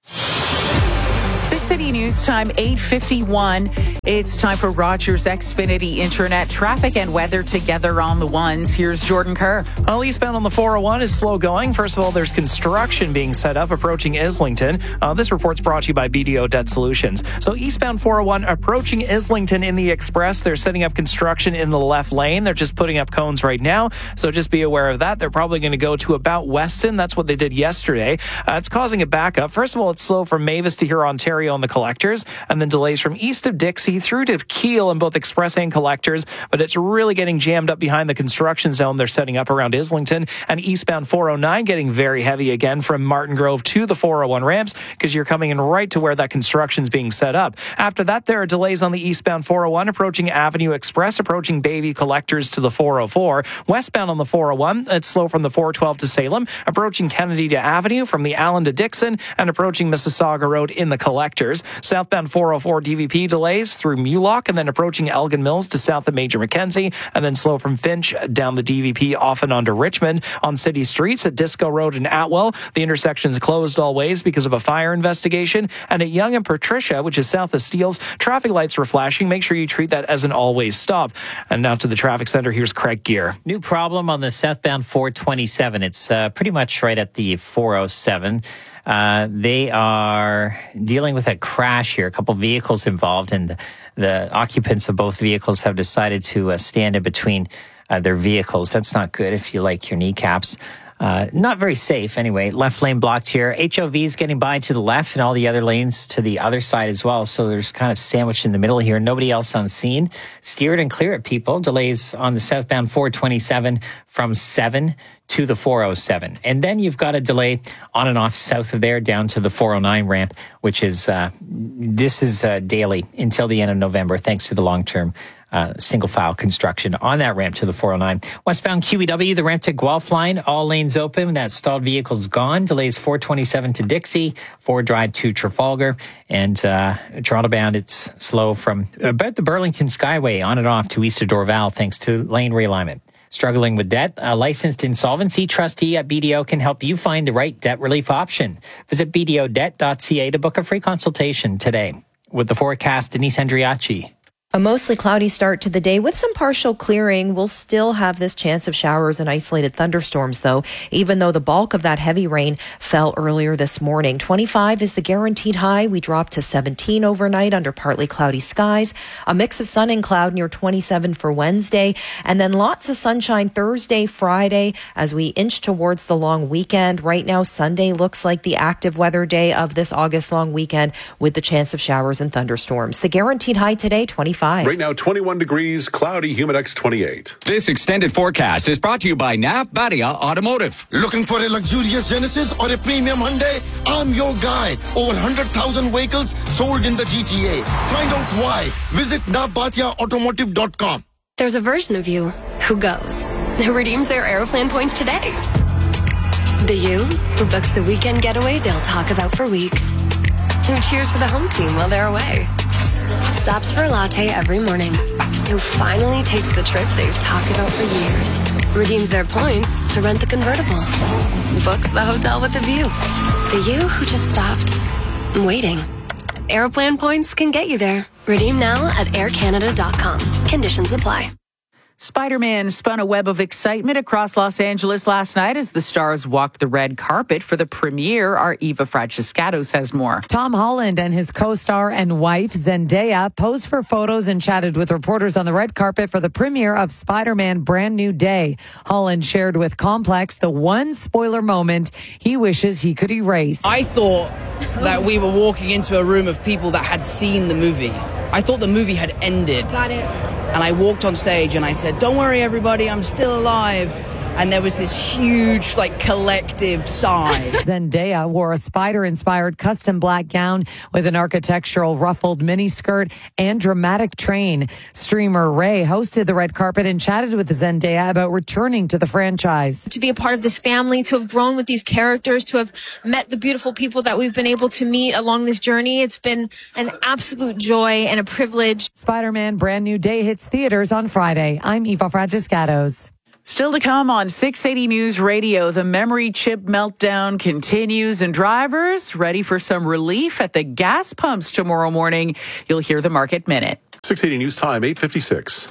six City News Time, eight fifty-one. It's time for Rogers Xfinity Internet traffic and weather together on the ones. Here's Jordan Kerr. Well, eastbound on the four oh one is slow going. First of all, there's construction being set up approaching Islington. Uh, this report's brought to you by B D O Debt Solutions. So eastbound four oh one approaching Islington in the express. They're setting up construction in the left lane. They're just putting up cones right now. So just be aware of that. They're probably going to go to about Weston. That's what they did yesterday. Uh, it's causing a backup. First of all, it's slow from Mavis to here, Ontario on the collectors, and then delays from east of Dixie through to Kiel in both express and collectors, but it's really getting jammed up behind the construction zone they're setting up around Islington, and eastbound four oh nine getting very heavy again from Martin Grove to the four oh one ramps because you're coming in right to where that construction's being set up. After that, there are delays on the eastbound four oh one approaching Avenue Express, approaching Bayview collectors to the four oh four. Westbound on the four oh one, it's slow from the four twelve to Salem, approaching Kennedy to Avenue, from the Allen to Dixon, and approaching Mississauga Road in the collectors. Southbound four oh four D V P delays through Mulock and then approaching Elgin Mills to south of Major Mackenzie, and then slow from Finch down the D V P off and onto Richmond. On city streets at Disco Road and Atwell, the intersection's closed all ways because of a fire investigation. And at Yonge and Patricia, which is south of Steeles, traffic lights were flashing. Make sure you treat that as an always stop. And now to the traffic center, here's Craig Gear. New problem on the southbound four twenty-seven. It's uh, pretty much right at the four oh seven. Uh, they are dealing with a crash here. A couple vehicles involved, and the, the occupants of both vehicles have decided to uh, stand in between uh, their vehicles. That's not good if you like your kneecaps. Uh, not very safe anyway. Left lane blocked here. H O V is getting by to the left and all the other lanes to the other side as well. So there's kind of sandwiched in the middle here. Nobody else on scene. Steer it and clear it, people. Delays on the southbound four twenty-seven from seven to the four oh seven. And then you've got a delay on and off south of there down to the four oh nine ramp, which is, uh, this is uh, daily until the end of November, thanks to the long-term Uh, single file construction on that ramp to the four oh nine. Westbound Q E W, the ramp to Guelph line, all lanes open. That stalled vehicle's gone. Delays four twenty-seven to Dixie, four Drive to Trafalgar, and uh, Toronto bound, it's slow from about the Burlington Skyway on and off to east of Dorval, thanks to lane realignment. Struggling with debt? A licensed insolvency trustee at B D O can help you find the right debt relief option. Visit b d o debt dot c a to book a free consultation today. With the forecast, Denise Andriachi. A mostly cloudy start to the day with some partial clearing. We'll still have this chance of showers and isolated thunderstorms, though, even though the bulk of that heavy rain fell earlier this morning. twenty-five is the guaranteed high. We dropped to seventeen overnight under partly cloudy skies. A mix of sun and cloud near twenty-seven for Wednesday. And then lots of sunshine Thursday, Friday as we inch towards the long weekend. Right now, Sunday looks like the active weather day of this August long weekend with the chance of showers and thunderstorms. The guaranteed high today, twenty-five. Right now, twenty-one degrees, cloudy, Humidex twenty-eight. This extended forecast is brought to you by N A F Badia Automotive. Looking for a luxurious Genesis or a premium Hyundai? I'm your guy. Over one hundred thousand vehicles sold in the G T A. Find out why. Visit N A F Badia Automotive dot com. There's a version of you who goes, who redeems their Aeroplan points today. The you who books the weekend getaway they'll talk about for weeks. Who cheers for the home team while they're away. Stops for a latte every morning. Who finally takes the trip they've talked about for years. Redeems their points to rent the convertible. Books the hotel with a view. The you who just stopped waiting. Aeroplan points can get you there. Redeem now at air canada dot com. Conditions apply. Spider-Man spun a web of excitement across Los Angeles last night as the stars walked the red carpet for the premiere. Our Eva Francescato has more. Tom Holland and his co-star and wife, Zendaya, posed for photos and chatted with reporters on the red carpet for the premiere of Spider-Man Brand New Day. Holland shared with Complex the one spoiler moment he wishes he could erase. I thought that we were walking into a room of people that had seen the movie. I thought the movie had ended. Got it. And I walked on stage and I said, "Don't worry, everybody, I'm still alive." And there was this huge, like, collective sigh. Zendaya wore a spider-inspired custom black gown with an architectural ruffled miniskirt and dramatic train. Streamer Ray hosted the red carpet and chatted with Zendaya about returning to the franchise. To be a part of this family, to have grown with these characters, to have met the beautiful people that we've been able to meet along this journey, it's been an absolute joy and a privilege. Spider-Man Brand New Day hits theaters on Friday. I'm Eva Francescatos. Still to come on six eighty News Radio, the memory chip meltdown continues and drivers ready for some relief at the gas pumps tomorrow morning. You'll hear the Market Minute. six eighty News Time, eight fifty-six.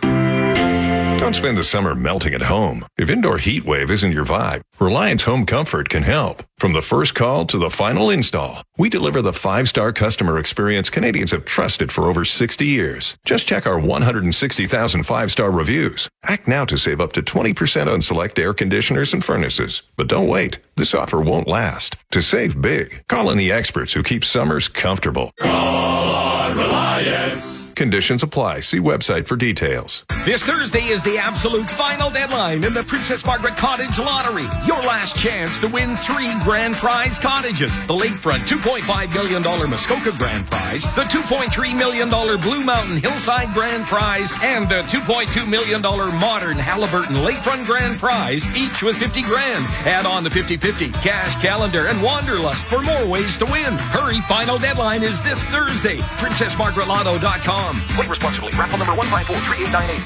Don't spend the summer melting at home. If indoor heat wave isn't your vibe, Reliance Home Comfort can help. From the first call to the final install, we deliver the five-star customer experience Canadians have trusted for over sixty years. Just check our one hundred sixty thousand five-star reviews. Act now to save up to twenty percent on select air conditioners and furnaces. But don't wait. This offer won't last. To save big, call in the experts who keep summers comfortable. Call on Reliance. Conditions apply. See website for details. This Thursday is the absolute final deadline in the Princess Margaret Cottage Lottery. Your last chance to win three grand prize cottages. The lakefront two point five million dollars Muskoka grand prize, the two point three million dollars Blue Mountain Hillside grand prize, and the two point two million dollars modern Halliburton lakefront grand prize, each with fifty grand. Add on the fifty fifty, cash calendar, and Wanderlust for more ways to win. Hurry, final deadline is this Thursday. princess margaret lotto dot com. Play responsibly. Raffle number one five four three eight nine eight.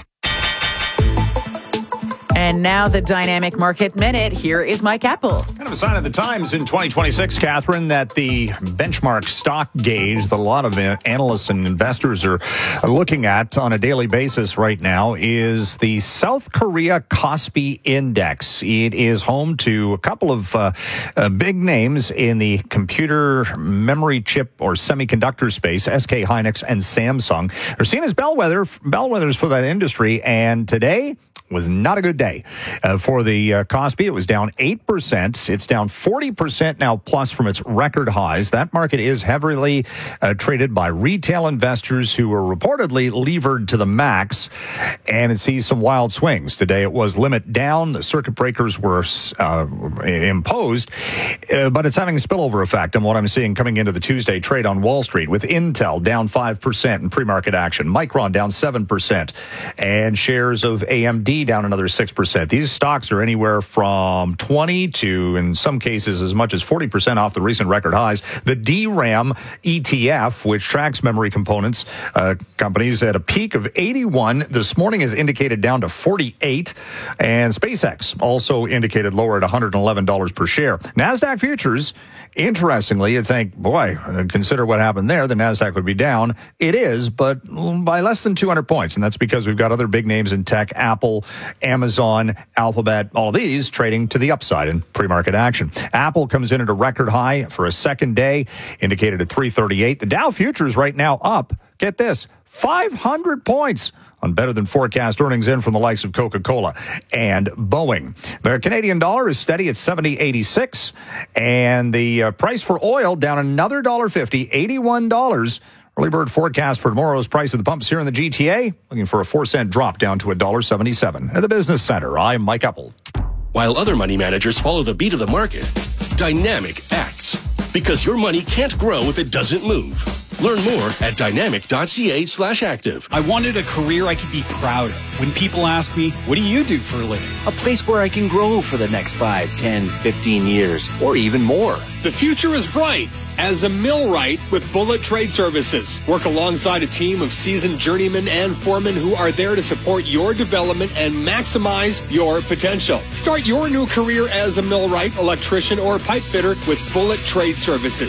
And now the Dynamic Market Minute. Here is Mike Apple. Kind of a sign of the times in twenty twenty-six, Catherine, that the benchmark stock gauge that a lot of analysts and investors are looking at on a daily basis right now is the South Korea Kospi Index. It is home to a couple of uh, uh, big names in the computer memory chip or semiconductor space, S K Hynix and Samsung. They're seen as bellwether, bellwethers for that industry, and today was not a good day uh, for the uh, Kospi. It was down eight percent. It's down forty percent now plus from its record highs. That market is heavily uh, traded by retail investors who are reportedly levered to the max, and it sees some wild swings. Today it was limit down. The circuit breakers were uh, imposed, uh, but it's having a spillover effect on what I'm seeing coming into the Tuesday trade on Wall Street, with Intel down five percent in pre-market action, Micron down seven percent, and shares of A M D down another six percent. These stocks are anywhere from twenty to, in some cases, as much as forty percent off the recent record highs. The D RAM E T F, which tracks memory components uh, companies, at a peak of eighty-one this morning is indicated down to forty-eight. And SpaceX also indicated lower at one hundred eleven dollars per share. NASDAQ futures, interestingly, you'd think, boy, consider what happened there. The NASDAQ would be down. It is, but by less than two hundred points. And that's because we've got other big names in tech, Apple, Amazon, Alphabet, all of these trading to the upside in pre-market action. Apple comes in at a record high for a second day, indicated at three thirty-eight. The Dow futures right now up, get this, five hundred points on better than forecast earnings in from the likes of Coca-Cola and Boeing. The Canadian dollar is steady at seventy eighty-six, and the uh, price for oil down another one dollar fifty, eighty-one dollars. Early bird forecast for tomorrow's price of the pumps here in the G T A, looking for a four cent drop down to one dollar seventy-seven. At the Business Center, I'm Mike Apple. While other money managers follow the beat of the market, Dynamic acts. Because your money can't grow if it doesn't move. Learn more at dynamic.ca slash active. I wanted a career I could be proud of. When people ask me, what do you do for a living? A place where I can grow for the next five, ten, fifteen years, or even more. The future is bright as a millwright with Bullet Trade Services. Work alongside a team of seasoned journeymen and foremen who are there to support your development and maximize your potential. Start your new career as a millwright, electrician, or pipe fitter with Bullet Trade Services.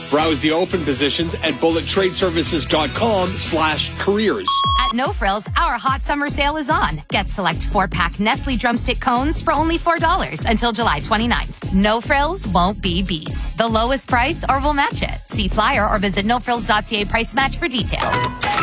Browse the open positions at bullet trade services dot com slash careers. At No Frills, our hot summer sale is on. Get select four-pack Nestle drumstick cones for only four dollars until July twenty-ninth. No Frills won't be beat. The lowest price or we'll match it. See flyer or visit no frills dot c a price match for details.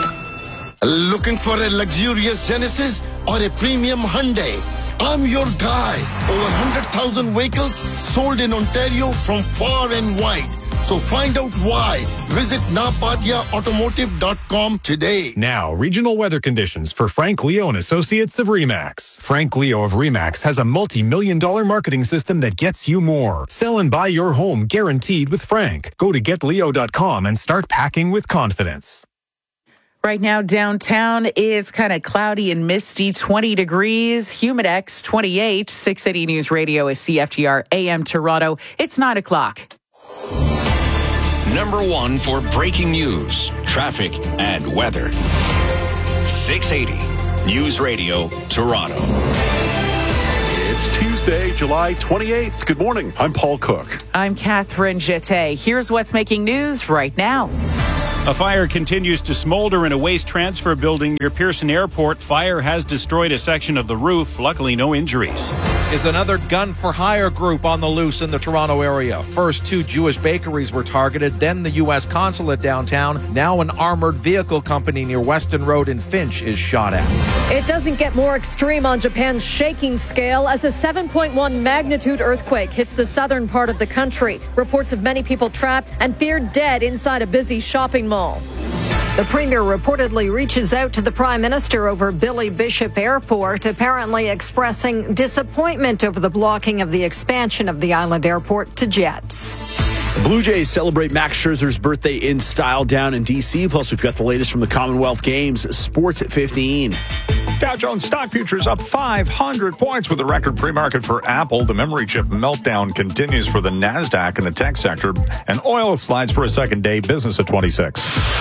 Looking for a luxurious Genesis or a premium Hyundai? I'm your guy. Over one hundred thousand vehicles sold in Ontario from far and wide. So find out why. Visit napatia automotive dot com today. Now, regional weather conditions for Frank Leo and Associates of RE/MAX. Frank Leo of RE/MAX has a multi-million dollar marketing system that gets you more. Sell and buy your home guaranteed with Frank. Go to get leo dot com and start packing with confidence. Right now, downtown, it's kind of cloudy and misty, twenty degrees, Humidex twenty-eight, six eighty News Radio is C F T R A M Toronto. It's nine o'clock. Number one for breaking news, traffic, and weather. six eighty News Radio, Toronto. It's Tuesday, July twenty-eighth. Good morning. I'm Paul Cook. I'm Catherine Jette. Here's what's making news right now. A fire continues to smolder in a waste transfer building near Pearson Airport. Fire has destroyed a section of the roof. Luckily, no injuries. Is another gun-for-hire group on the loose in the Toronto area. First, two Jewish bakeries were targeted, then the U S consulate downtown. Now an armored vehicle company near Weston Road in Finch is shot at. It doesn't get more extreme on Japan's shaking scale as a seven point one magnitude earthquake hits the southern part of the country. Reports of many people trapped and feared dead inside a busy shopping mall. The Premier reportedly reaches out to the Prime Minister over Billy Bishop Airport, apparently expressing disappointment over the blocking of the expansion of the island airport to jets. The Blue Jays celebrate Max Scherzer's birthday in style down in D C. Plus, we've got the latest from the Commonwealth Games. Sports at fifteen. Dow Jones stock futures up five hundred points with a record pre-market for Apple. The memory chip meltdown continues for the NASDAQ in the tech sector. And oil slides for a second day. Business at twenty-six.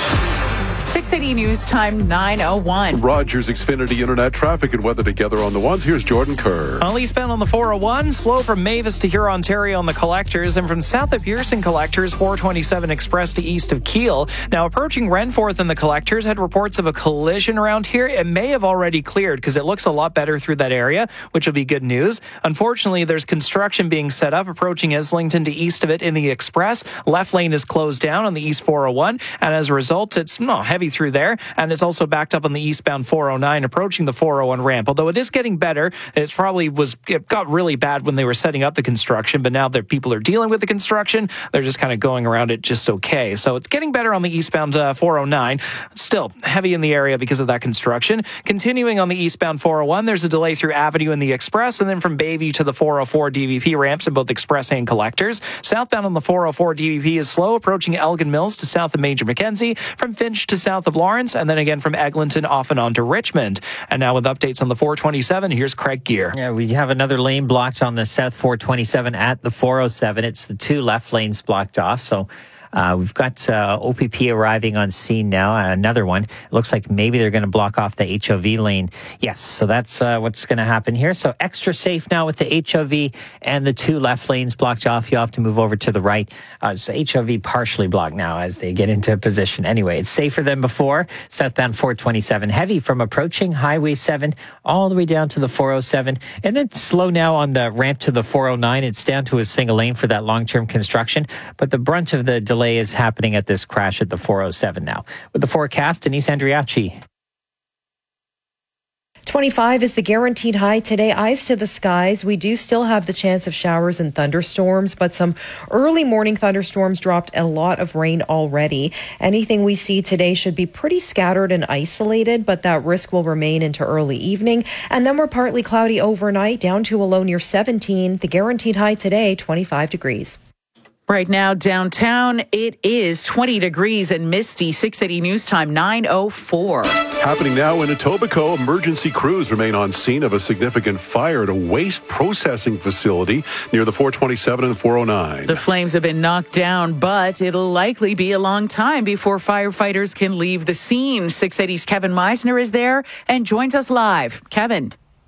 six eighty News Time, nine oh one. Rogers Xfinity Internet traffic and weather together on the ones. Here's Jordan Kerr. On eastbound on the four oh one, slow from Mavis to Huron, Ontario on the collectors, and from south of Pearson collectors, four twenty-seven Express to east of Kiel. Now approaching Renforth and the collectors, had reports of a collision around here. It may have already cleared because it looks a lot better through that area, which will be good news. Unfortunately, there's construction being set up approaching Islington to east of it in the Express. Left lane is closed down on the east four oh one, and as a result, it's no, heavy through there, and it's also backed up on the eastbound four oh nine approaching the four oh one ramp. Although it is getting better, it probably was it got really bad when they were setting up the construction, but now that people are dealing with the construction, they're just kind of going around it just okay. So it's getting better on the eastbound uh, four oh nine. Still heavy in the area because of that construction. Continuing on the eastbound four oh one, there's a delay through Avenue and the Express, and then from Bayview to the four oh four D V P ramps in both Express and collectors. Southbound on the four oh four D V P is slow, approaching Elgin Mills to south of Major Mackenzie, from Finch to south of Lawrence, and then again from Eglinton off and on to Richmond. And now with updates on the four twenty-seven, here's Craig Gear. Yeah, we have another lane blocked on the south four twenty-seven at the four oh seven. It's the two left lanes blocked off, so Uh, we've got uh, O P P arriving on scene now. Uh, another one. It looks like maybe they're going to block off the H O V lane. Yes, so that's uh, what's going to happen here. So extra safe now with the H O V and the two left lanes blocked off. You have to move over to the right. Uh, so H O V partially blocked now as they get into position. Anyway, it's safer than before. Southbound four twenty-seven heavy from approaching Highway seven all the way down to the four oh seven. And then slow now on the ramp to the four oh nine. It's down to a single lane for that long-term construction. But the brunt of the delay is happening at this crash at the four oh seven now. With the forecast, Denise Andriachi. twenty-five is the guaranteed high today. Eyes to the skies. We do still have the chance of showers and thunderstorms, but some early morning thunderstorms dropped a lot of rain already. Anything we see today should be pretty scattered and isolated, but that risk will remain into early evening. And then we're partly cloudy overnight, down to a low near seventeen. The guaranteed high today, twenty-five degrees. Right now, downtown, it is twenty degrees and misty. six eighty News Time, nine oh four. Happening now in Etobicoke, emergency crews remain on scene of a significant fire at a waste processing facility near the four twenty-seven and the four oh nine. The flames have been knocked down, but it'll likely be a long time before firefighters can leave the scene. six eighty's Kevin Meisner is there and joins us live. Kevin.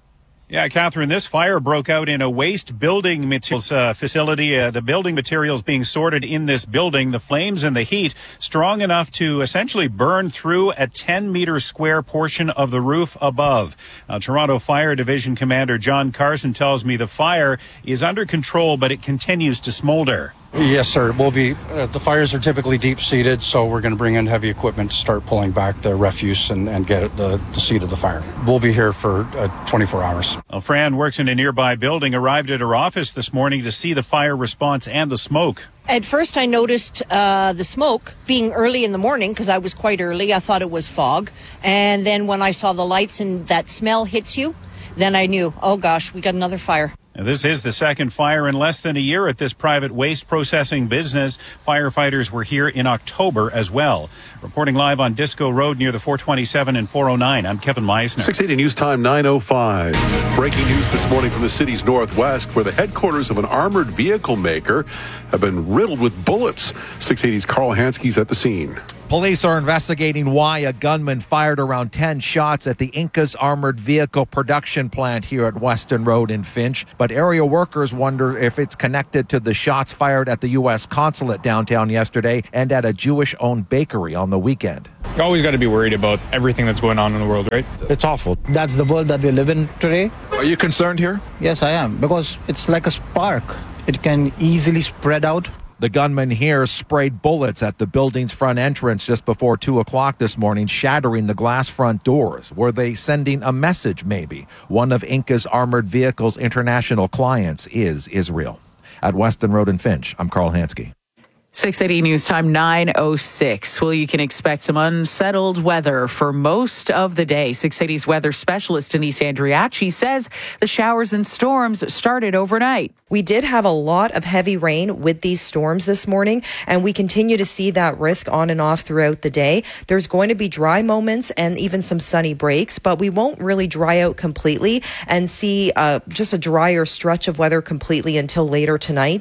Yeah, Catherine, this fire broke out in a waste building materials uh, facility. Uh, the building materials being sorted in this building. The flames and the heat strong enough to essentially burn through a ten meter square portion of the roof above. Uh, Toronto Fire Division Commander John Carson tells me the fire is under control, but it continues to smolder. Yes, sir. We'll be, uh, the fires are typically deep-seated, so we're going to bring in heavy equipment to start pulling back the refuse and, and get at the, the seat of the fire. We'll be here for uh, twenty-four hours. Well, Fran works in a nearby building, arrived at her office this morning to see the fire response and the smoke. At first, I noticed uh, the smoke being early in the morning because I was quite early. I thought it was fog. And then when I saw the lights and that smell hits you, then I knew, oh gosh, we got another fire. This is the second fire in less than a year at this private waste processing business. Firefighters were here in October as well. Reporting live on Disco Road near the four twenty-seven and four oh nine, I'm Kevin Meisner. six eighty News Time, nine oh five. Breaking news this morning from the city's northwest, where the headquarters of an armored vehicle maker have been riddled with bullets. six eighty's Carl Hansky's at the scene. Police are investigating why a gunman fired around ten shots at the Incas Armored Vehicle Production Plant here at Weston Road in Finch. But area workers wonder if it's connected to the shots fired at the U S consulate downtown yesterday and at a Jewish-owned bakery on the weekend. You always got to be worried about everything that's going on in the world, right? It's awful. That's the world that we live in today. Are you concerned here? Yes, I am, because it's like a spark. It can easily spread out. The gunman here sprayed bullets at the building's front entrance just before two o'clock this morning, shattering the glass front doors. Were they sending a message, maybe? One of Inca's Armored Vehicles International clients is Israel. At Weston Road and Finch, I'm Carl Hansky. six eighty News Time, nine oh six. Well, you can expect some unsettled weather for most of the day. six eighty's weather specialist Denise Andriachi says the showers and storms started overnight. We did have a lot of heavy rain with these storms this morning, and we continue to see that risk on and off throughout the day. There's going to be dry moments and even some sunny breaks, but we won't really dry out completely and see uh, just a drier stretch of weather completely until later tonight.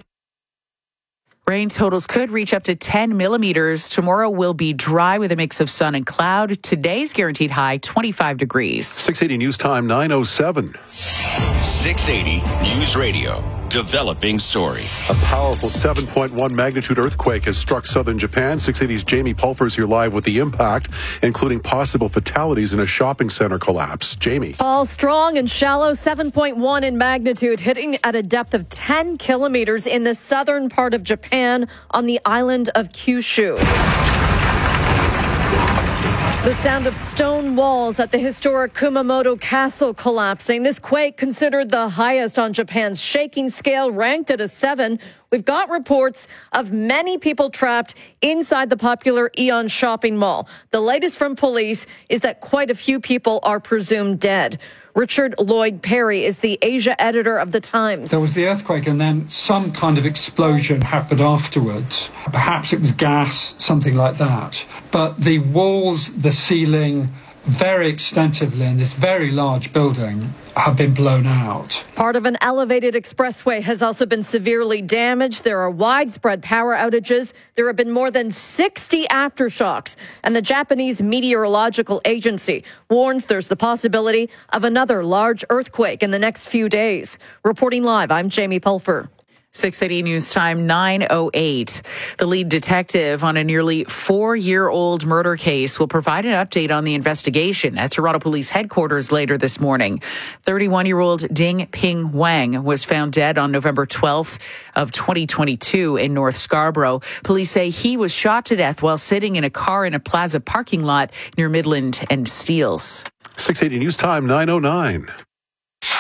Rain totals could reach up to ten millimeters. Tomorrow will be dry with a mix of sun and cloud. Today's guaranteed high, twenty-five degrees. six eighty News Time, nine oh seven. six eighty News Radio. Developing story. A powerful seven point one magnitude earthquake has struck southern Japan. six eighty's Jamie Pulfer's here live with the impact, including possible fatalities in a shopping center collapse. Jamie. All strong and shallow, seven point one in magnitude, hitting at a depth of ten kilometers in the southern part of Japan on the island of Kyushu. The sound of stone walls at the historic Kumamoto Castle collapsing. This quake, considered the highest on Japan's shaking scale, ranked at a seven. We've got reports of many people trapped inside the popular Aeon shopping mall. The latest from police is that quite a few people are presumed dead. Richard Lloyd Perry is the Asia editor of The Times. There was the earthquake and then some kind of explosion happened afterwards. Perhaps it was gas, something like that. But the walls, the ceiling, very extensively in this very large building have been blown out. Part of an elevated expressway has also been severely damaged. There are widespread power outages. There have been more than sixty aftershocks. And the Japanese Meteorological Agency warns there's the possibility of another large earthquake in the next few days. Reporting live, I'm Jamie Pulfer. six eighty News Time, nine oh eight. The lead detective on a nearly four-year-old murder case will provide an update on the investigation at Toronto Police Headquarters later this morning. thirty-one-year-old Ding Ping Wang was found dead on November twelfth of twenty twenty-two in North Scarborough. Police say he was shot to death while sitting in a car in a plaza parking lot near Midland and Steeles. six eighty News Time, nine oh nine.